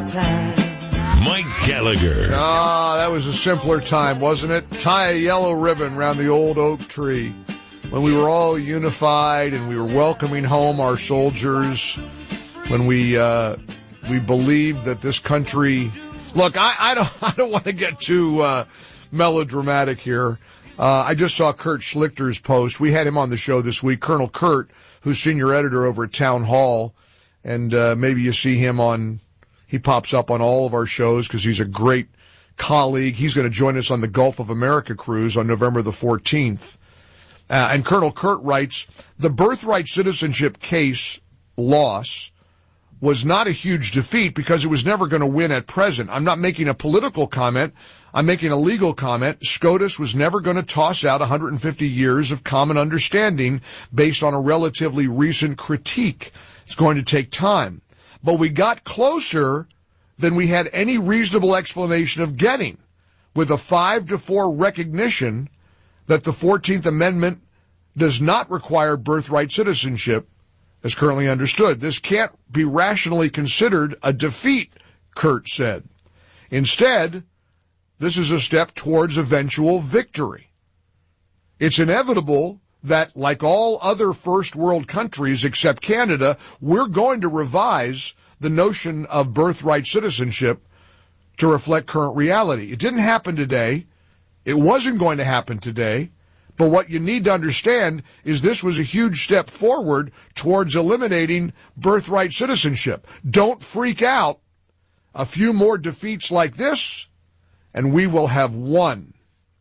my time. Mike Gallagher. Ah, that was a simpler time, wasn't it? Tie a yellow ribbon around the old oak tree when we were all unified and we were welcoming home our soldiers, when we believed that this country... Look, I don't want to get too melodramatic here. I just saw Kurt Schlichter's post. We had him on the show this week, Colonel Kurt, who's senior editor over at Town Hall, and maybe you see him on... He pops up on all of our shows because he's a great colleague. He's going to join us on the Gulf of America cruise on November the 14th. And Colonel Kurt writes, the birthright citizenship case loss was not a huge defeat because it was never going to win at present. I'm not making a political comment. I'm making a legal comment. SCOTUS was never going to toss out 150 years of common understanding based on a relatively recent critique. It's going to take time. But we got closer than we had any reasonable explanation of getting, with a 5-4 recognition that the 14th Amendment does not require birthright citizenship as currently understood. This can't be rationally considered a defeat, Kurt said. Instead, this is a step towards eventual victory. It's inevitable that, like all other first world countries except Canada, we're going to revise the notion of birthright citizenship to reflect current reality. It didn't happen today. It wasn't going to happen today. But what you need to understand is this was a huge step forward towards eliminating birthright citizenship. Don't freak out. A few more defeats like this, and we will have won.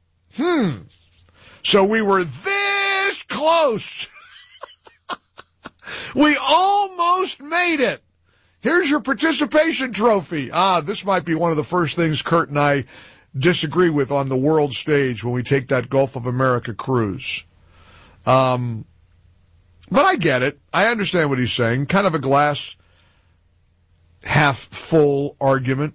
So we were this close. We almost made it. Here's your participation trophy. This might be one of the first things Kurt and I disagree with on the world stage when we take that Gulf of America cruise. But I get it. I understand what he's saying. Kind of a glass half full argument.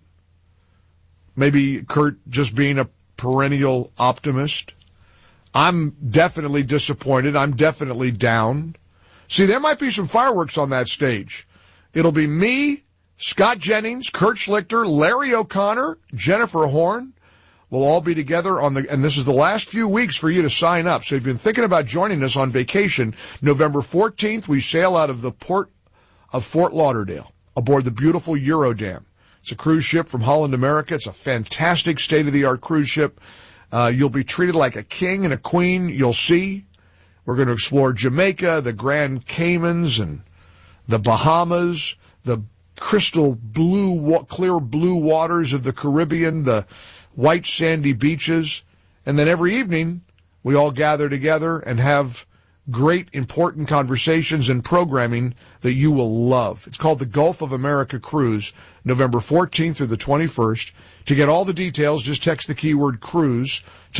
Maybe Kurt just being a perennial optimist. I'm definitely disappointed. I'm definitely down. See, there might be some fireworks on that stage. It'll be me, Scott Jennings, Kurt Schlichter, Larry O'Connor, Jennifer Horn. We'll all be together and this is the last few weeks for you to sign up. So if you've been thinking about joining us on vacation, November 14th, we sail out of the port of Fort Lauderdale aboard the beautiful Eurodam. It's a cruise ship from Holland America. It's a fantastic state-of-the-art cruise ship. You'll be treated like a king and a queen. You'll see. We're going to explore Jamaica, the Grand Caymans, and the Bahamas, the crystal blue, clear blue waters of the Caribbean, the white sandy beaches. And then every evening, we all gather together and have great, important conversations and programming that you will love. It's called the Gulf of America Cruise, November 14th through the 21st. To get all the details, just text the keyword cruise to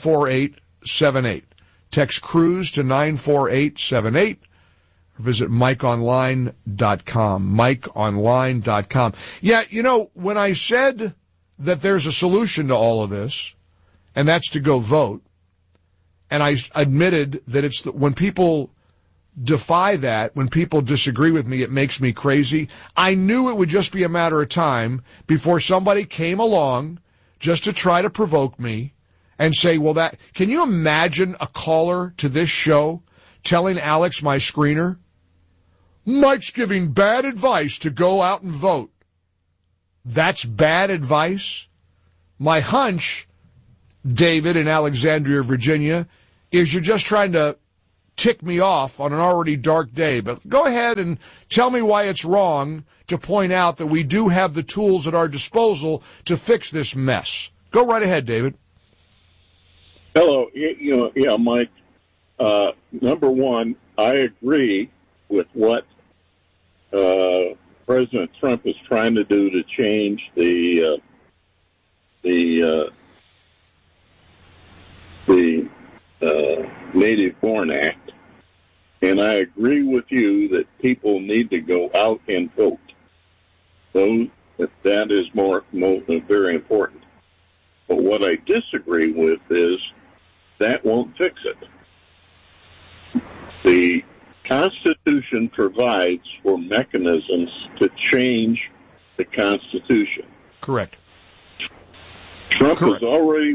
94878. Text cruise to 94878. Or visit MikeOnline.com. MikeOnline.com. Yeah, you know, when I said that there's a solution to all of this, and that's to go vote, and I admitted that it's when people defy that, when people disagree with me, it makes me crazy. I knew it would just be a matter of time before somebody came along just to try to provoke me and say, well, that, can you imagine a caller to this show telling Alex, my screener, Mike's giving bad advice to go out and vote? That's bad advice? My hunch, David in Alexandria, Virginia, is you're just trying to tick me off on an already dark day. But go ahead and tell me why it's wrong to point out that we do have the tools at our disposal to fix this mess. Go right ahead, David. Hello. Mike, number one, I agree with what President Trump is trying to do to change the Native Born Act, and I agree with you that people need to go out and vote. So that is very important. But what I disagree with is that won't fix it. The Constitution provides for mechanisms to change the Constitution. Correct. Trump has already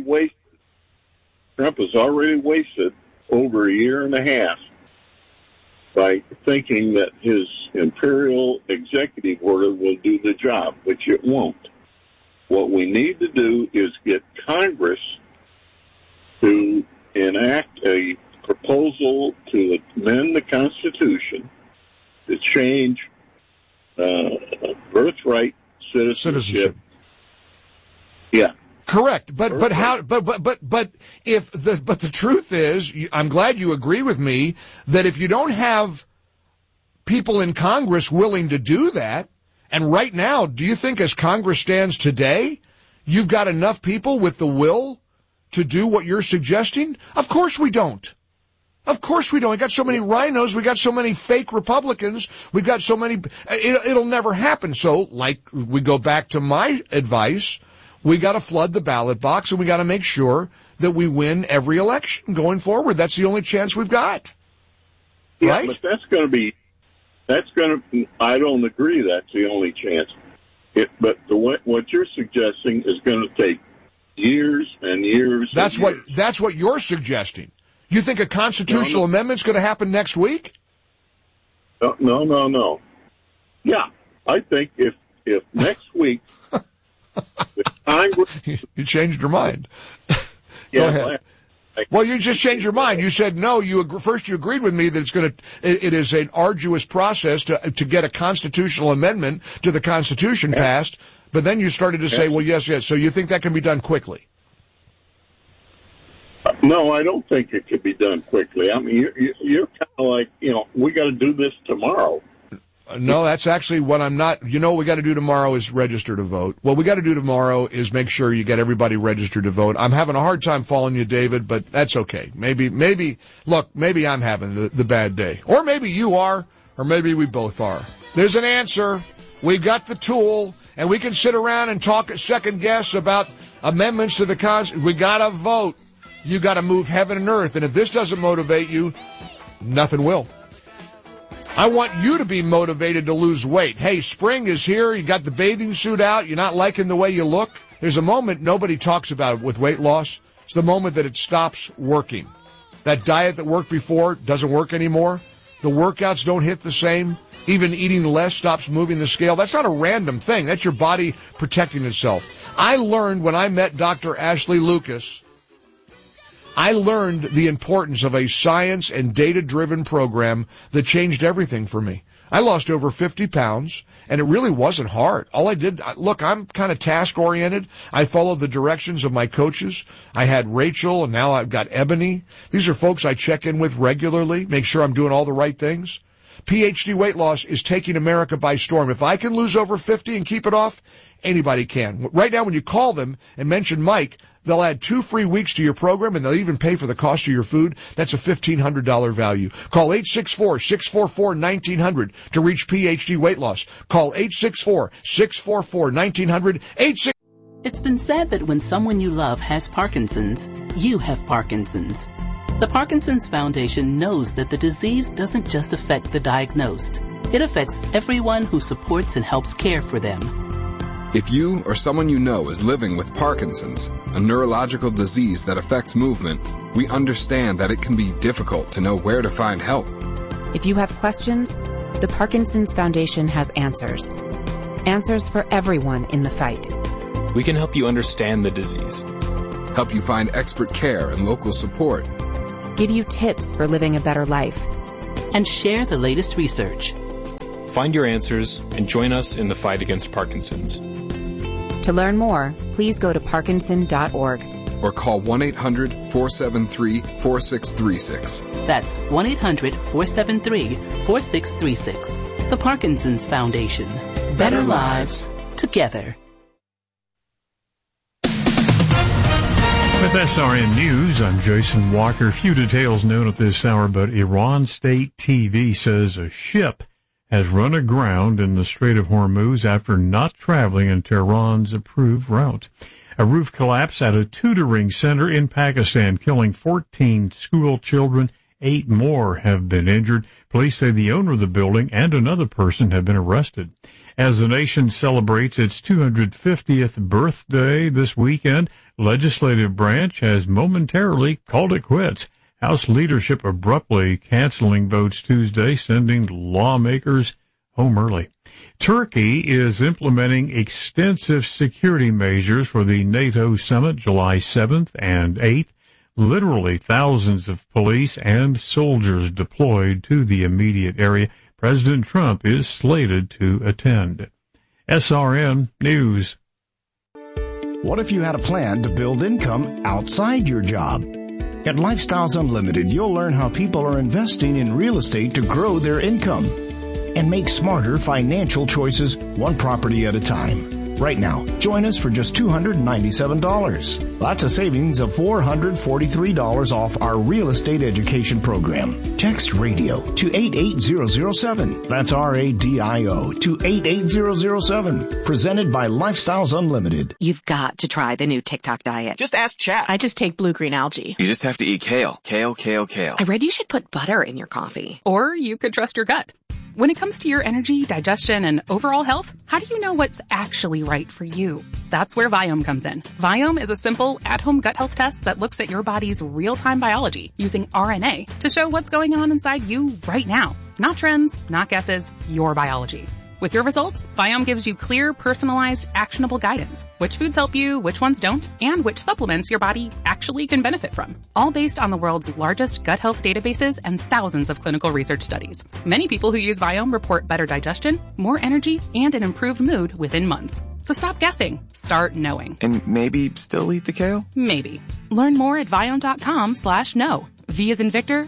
wasted over a year and a half by thinking that his imperial executive order will do the job, which it won't. What we need to do is get Congress to enact a proposal to amend the Constitution to change birthright citizenship. Yeah. Correct, but the truth is, I'm glad you agree with me that if you don't have people in Congress willing to do that, and right now, do you think as Congress stands today, you've got enough people with the will to do what you're suggesting? Of course we don't. Of course we don't. We got so many rhinos. We got so many fake Republicans. We've got so many. It'll never happen. So, like, we go back to my advice. We got to flood the ballot box, and we got to make sure that we win every election going forward. That's the only chance we've got. Yeah, right? But I don't agree that's the only chance. What you're suggesting is going to take years and years. That's what you're suggesting. You think a constitutional amendment's going to happen next week? No. Yeah, I think if next week the Congress... You changed your mind. Yeah, go ahead. Well, you just changed your mind. You said no. First you agreed with me that it is an arduous process to get a constitutional amendment to the Constitution passed, but then you started to say, well, yes. So you think that can be done quickly? No, I don't think it could be done quickly. I mean, you're kind of like, we got to do this tomorrow. No, that's actually what I'm not. What we got to do tomorrow is register to vote. What we got to do tomorrow is make sure you get everybody registered to vote. I'm having a hard time following you, David, but that's okay. Maybe I'm having the bad day. Or maybe you are, or maybe we both are. There's an answer. We've got the tool, and we can sit around and talk second guess about amendments to the Constitution. We got to vote. You got to move heaven and earth, and if this doesn't motivate you, nothing will. I want you to be motivated to lose weight. Hey, spring is here. You got the bathing suit out. You're not liking the way you look. There's a moment nobody talks about with weight loss. It's the moment that it stops working. That diet that worked before doesn't work anymore. The workouts don't hit the same. Even eating less stops moving the scale. That's not a random thing. That's your body protecting itself. I learned when I met Dr. Ashley Lucas, I learned the importance of a science and data-driven program that changed everything for me. I lost over 50 pounds, and it really wasn't hard. All I did, look, I'm kind of task-oriented. I followed the directions of my coaches. I had Rachel, and now I've got Ebony. These are folks I check in with regularly, make sure I'm doing all the right things. PhD Weight Loss is taking America by storm. If I can lose over 50 and keep it off, anybody can. Right now, when you call them and mention Mike, they'll add 2 free weeks to your program, and they'll even pay for the cost of your food. That's a $1,500 value. Call 864-644-1900 to reach PhD Weight Loss. Call 864-644-1900. It's been said that when someone you love has Parkinson's, you have Parkinson's. The Parkinson's Foundation knows that the disease doesn't just affect the diagnosed. It affects everyone who supports and helps care for them. If you or someone you know is living with Parkinson's, a neurological disease that affects movement, we understand that it can be difficult to know where to find help. If you have questions, the Parkinson's Foundation has answers. Answers for everyone in the fight. We can help you understand the disease, help you find expert care and local support, give you tips for living a better life, and share the latest research. Find your answers and join us in the fight against Parkinson's. To learn more, please go to parkinson.org or call 1-800-473-4636. That's 1-800-473-4636. The Parkinson's Foundation. Better lives together. With SRN News, I'm Jason Walker. Few details known at this hour, but Iran State TV says a ship has run aground in the Strait of Hormuz after not traveling in Tehran's approved route. A roof collapse at a tutoring center in Pakistan, killing 14 school children. 8 more have been injured. Police say the owner of the building and another person have been arrested. As the nation celebrates its 250th birthday this weekend, legislative branch has momentarily called it quits. House leadership abruptly canceling votes Tuesday, sending lawmakers home early. Turkey is implementing extensive security measures for the NATO summit July 7th and 8th. Literally thousands of police and soldiers deployed to the immediate area. President Trump is slated to attend. SRN News. What if you had a plan to build income outside your job? At Lifestyles Unlimited, you'll learn how people are investing in real estate to grow their income and make smarter financial choices one property at a time. Right now, join us for just $297. That's a savings of $443 off our real estate education program. Text RADIO to 88007. That's RADIO to 88007. Presented by Lifestyles Unlimited. You've got to try the new TikTok diet. Just ask Chat. I just take blue-green algae. You just have to eat kale. Kale, kale, kale. I read you should put butter in your coffee. Or you could trust your gut. When it comes to your energy, digestion, and overall health, how do you know what's actually right for you? That's where Viome comes in. Viome is a simple, at-home gut health test that looks at your body's real-time biology using RNA to show what's going on inside you right now. Not trends, not guesses, your biology. With your results, Viome gives you clear, personalized, actionable guidance. Which foods help you, which ones don't, and which supplements your body actually can benefit from. All based on the world's largest gut health databases and thousands of clinical research studies. Many people who use Viome report better digestion, more energy, and an improved mood within months. So stop guessing. Start knowing. And maybe still eat the kale? Maybe. Learn more at Viome.com/know. V as in Victor,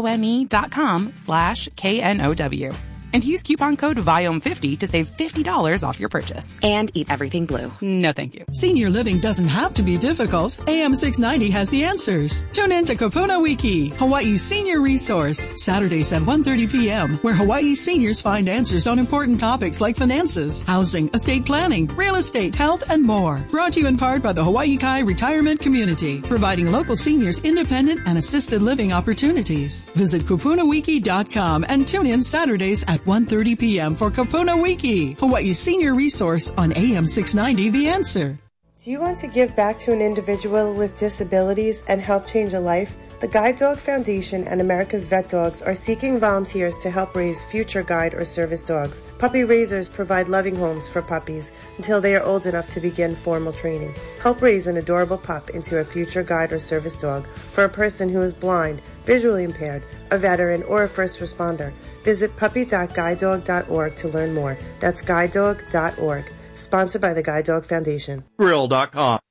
IOME.com/KNOW. And use coupon code VIOME50 to save $50 off your purchase. And eat everything blue. No, thank you. Senior living doesn't have to be difficult. AM 690 has the answers. Tune in to Kupuna Wiki, Hawaii's senior resource, Saturdays at 1:30 p.m., where Hawaii seniors find answers on important topics like finances, housing, estate planning, real estate, health, and more. Brought to you in part by the Hawaii Kai Retirement Community, providing local seniors independent and assisted living opportunities. Visit kupunawiki.com and tune in Saturdays at 1:30 p.m. for Kupuna Wiki, Hawaii's senior resource on AM 690 The Answer. Do you want to give back to an individual with disabilities and help change a life? The Guide Dog Foundation and America's Vet Dogs are seeking volunteers to help raise future guide or service dogs. Puppy raisers provide loving homes for puppies until they are old enough to begin formal training. Help raise an adorable pup into a future guide or service dog for a person who is blind, visually impaired, a veteran, or a first responder. Visit puppy.guidedog.org to learn more. That's guidedog.org. Sponsored by the Guide Dog Foundation. Grill.com.